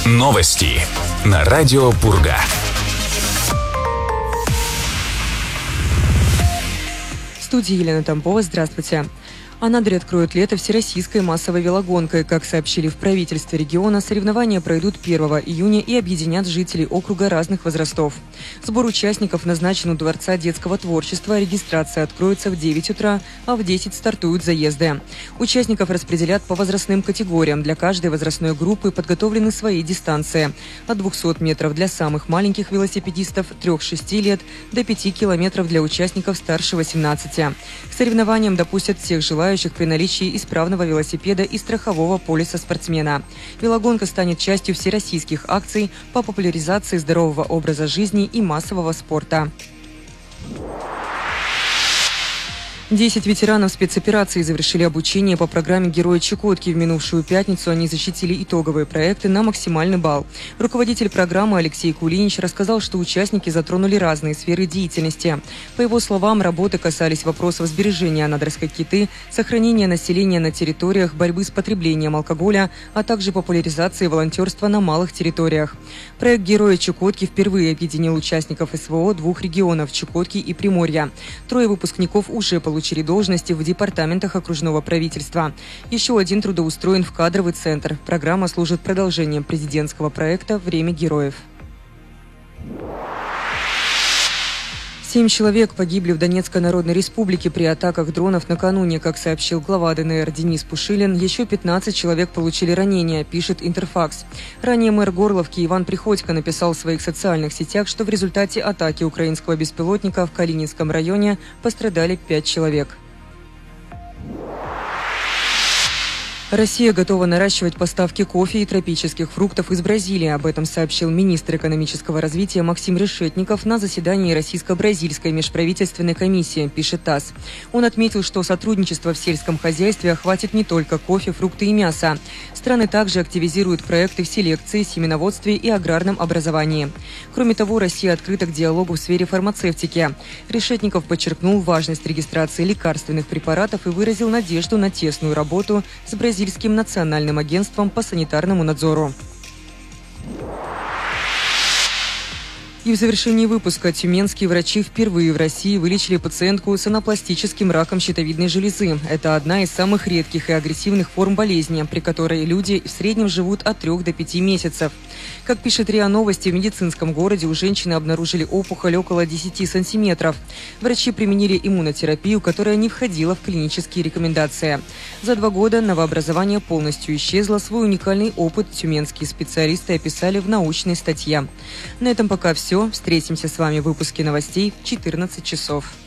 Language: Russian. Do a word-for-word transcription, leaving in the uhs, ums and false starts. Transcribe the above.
Новости на радио Пурга. В студии Елена Тампова. Здравствуйте. Анадырь откроет лето всероссийской массовой велогонкой. Как сообщили в правительстве региона, соревнования пройдут первого июня и объединят жителей округа разных возрастов. Сбор участников назначен у Дворца детского творчества. Регистрация откроется в девять утра, а в десять стартуют заезды. Участников распределят по возрастным категориям. Для каждой возрастной группы подготовлены свои дистанции. От двухсот метров для самых маленьких велосипедистов трёх-шести лет до пяти километров для участников старше восемнадцати. К соревнованиям допустят всех желающих при наличии исправного велосипеда и страхового полиса спортсмена. Велогонка станет частью всероссийских акций по популяризации здорового образа жизни и массового спорта. Десять ветеранов спецоперации завершили обучение по программе «Герои Чукотки». В минувшую пятницу они защитили итоговые проекты на максимальный балл. Руководитель программы Алексей Кулинич рассказал, что участники затронули разные сферы деятельности. По его словам, работы касались вопросов сбережения анадырской киты, сохранения населения на территориях, борьбы с потреблением алкоголя, а также популяризации волонтерства на малых территориях. Проект «Герои Чукотки» впервые объединил участников СВО двух регионов – Чукотки и Приморья. Трое выпускников уже получили получили должности в департаментах окружного правительства. Еще один трудоустроен в кадровый центр. Программа служит продолжением президентского проекта «Время героев». Семь человек погибли в Донецкой Народной Республике при атаках дронов накануне. Как сообщил глава ДНР Денис Пушилин, еще пятнадцать человек получили ранения, пишет Интерфакс. Ранее мэр Горловки Иван Приходько написал в своих социальных сетях, что в результате атаки украинского беспилотника в Калининском районе пострадали пять человек. Россия готова наращивать поставки кофе и тропических фруктов из Бразилии. Об этом сообщил министр экономического развития Максим Решетников на заседании Российско-бразильской межправительственной комиссии, пишет ТАСС. Он отметил, что сотрудничество в сельском хозяйстве охватит не только кофе, фрукты и мясо. Страны также активизируют проекты в селекции, семеноводстве и аграрном образовании. Кроме того, Россия открыта к диалогу в сфере фармацевтики. Решетников подчеркнул важность регистрации лекарственных препаратов и выразил надежду на тесную работу с бразильским национальным агентством по санитарному надзору. И в завершении выпуска тюменские врачи впервые в России вылечили пациентку с анапластическим раком щитовидной железы. Это одна из самых редких и агрессивных форм болезни, при которой люди в среднем живут от трех до пяти месяцев. Как пишет РИА Новости, в медицинском городе у женщины обнаружили опухоль около десяти сантиметров. Врачи применили иммунотерапию, которая не входила в клинические рекомендации. За два года новообразование полностью исчезло. Свой уникальный опыт тюменские специалисты описали в научной статье. На этом пока все. Встретимся с вами в выпуске новостей в четырнадцать часов.